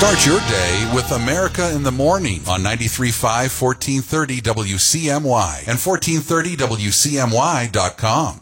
Start your day with America in the Morning on 93.5, 1430 WCMY and 1430WCMY.com.